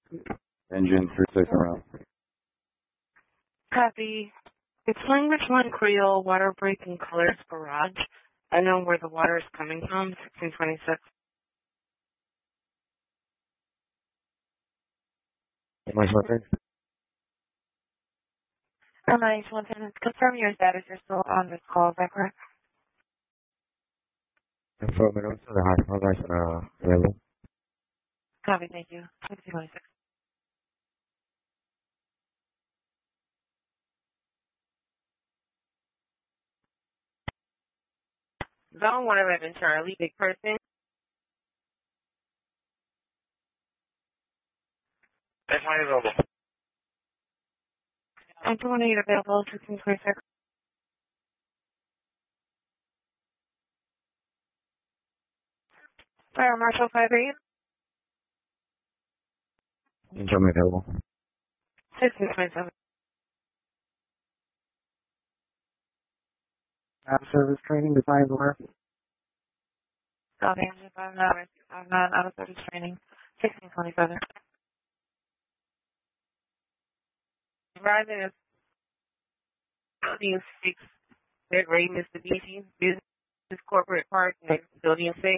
Engine 36 around. Copy. It's Language 1 Creole Water Break and Colors Garage. I know where the water is coming from, 1626. Nice one. Nice one. Confirm your status. You're still on this call. Is that correct? Confirm it also the high license available. Copy. Thank you. 1626. Zone 111 Charlie, big person. That's why available. I'm 28 available, 1626. Fire Marshal 58. Show me available. 1627. Service training defined where? Copy. I'm not out of service training. 1627. Verizon is building 6, third grade Mitsubishi, business corporate park next to building 6.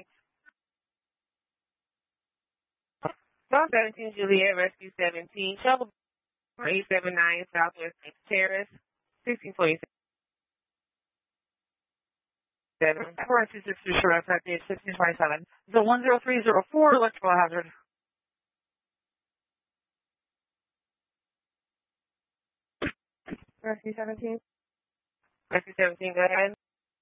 Zone 17 Juliet, Rescue 17, Shovel 879 Southwest Terrace, 1627. For assistance to Sheriff at 1627. The 10304 electrical hazard. Rescue 17. Rescue 17, go ahead.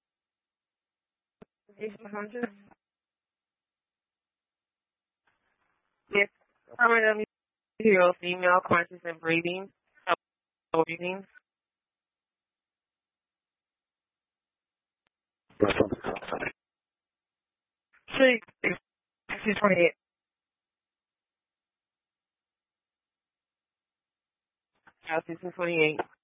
Yes, permanent hero, female, conscious and breathing. Breathing. 628. 628.